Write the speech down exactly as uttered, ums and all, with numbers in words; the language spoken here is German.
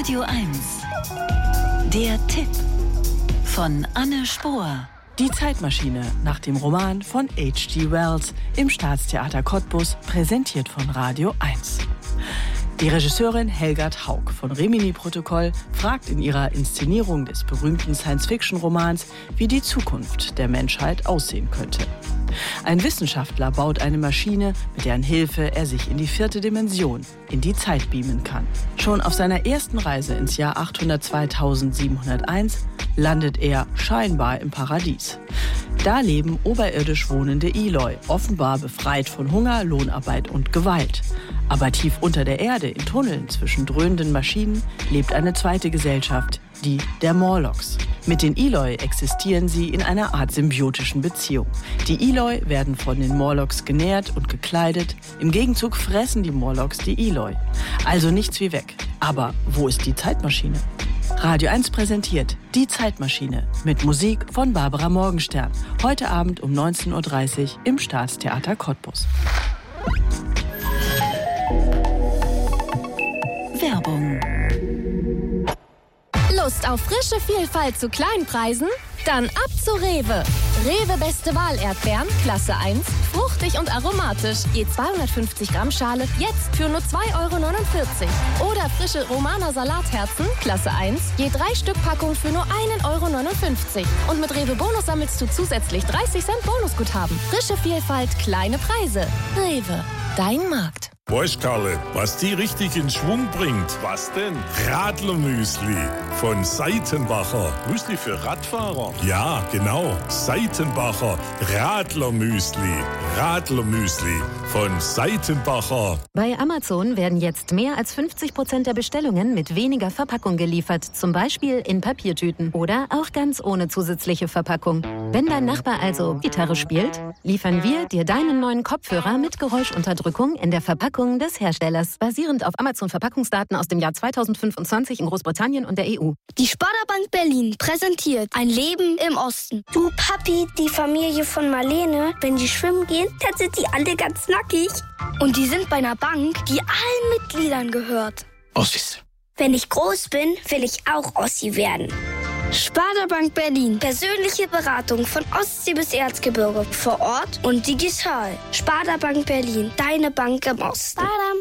Radio eins. Der Tipp von Anne Spohr. Die Zeitmaschine nach dem Roman von H G Wells im Staatstheater Cottbus, präsentiert von Radio eins. Die Regisseurin Helgard Haug von Rimini-Protokoll fragt in ihrer Inszenierung des berühmten Science-Fiction-Romans, wie die Zukunft der Menschheit aussehen könnte. Ein Wissenschaftler baut eine Maschine, mit deren Hilfe er sich in die vierte Dimension, in die Zeit beamen kann. Schon auf seiner ersten Reise ins Jahr achthundertzweitausendsiebenhunderteins landet er scheinbar im Paradies. Da leben oberirdisch wohnende Eloi, offenbar befreit von Hunger, Lohnarbeit und Gewalt. Aber tief unter der Erde, in Tunneln zwischen dröhnenden Maschinen, lebt eine zweite Gesellschaft, die der Morlocks. Mit den Eloi existieren sie in einer Art symbiotischen Beziehung. Die Eloi werden von den Morlocks genährt und gekleidet. Im Gegenzug fressen die Morlocks die Eloi. Also nichts wie weg. Aber wo ist die Zeitmaschine? Radio eins präsentiert Die Zeitmaschine mit Musik von Barbara Morgenstern. Heute Abend um neunzehn Uhr dreißig im Staatstheater Cottbus. Werbung. Lust auf frische Vielfalt zu Kleinpreisen? Dann ab zu Rewe. Rewe Beste Wahl Erdbeeren, Klasse eins, fruchtig und aromatisch. Je zweihundertfünfzig Gramm Schale, jetzt für nur zwei Euro neunundvierzig. Oder frische Romaner Salatherzen, Klasse eins, je drei Stück Packung für nur ein Euro neunundfünfzig. Und mit Rewe Bonus sammelst du zusätzlich dreißig Cent Bonusguthaben. Frische Vielfalt, kleine Preise. Rewe, dein Markt. Weißt Karle, was die richtig in Schwung bringt? Was denn? Radlermüsli von Seitenbacher. Müsli für Radfahrer? Ja, genau. Seitenbacher Radlermüsli. Radlermüsli von Seitenbacher. Bei Amazon werden jetzt mehr als fünfzig Prozent der Bestellungen mit weniger Verpackung geliefert. Zum Beispiel in Papiertüten oder auch ganz ohne zusätzliche Verpackung. Wenn dein Nachbar also Gitarre spielt, liefern wir dir deinen neuen Kopfhörer mit Geräuschunterdrückung in der Verpackung des Herstellers, basierend auf Amazon-Verpackungsdaten aus dem Jahr zweitausendfünfundzwanzig in Großbritannien und der E U. Die Sparda-Bank Berlin präsentiert ein Leben im Osten. Du Papi, die Familie von Marlene, wenn die schwimmen gehen, dann sind die alle ganz nackig. Und die sind bei einer Bank, die allen Mitgliedern gehört. Ossis. Wenn ich groß bin, will ich auch Ossi werden. Sparda-Bank Berlin. Persönliche Beratung von Ostsee bis Erzgebirge. Vor Ort und digital. Sparda-Bank Berlin. Deine Bank im Osten. Badam.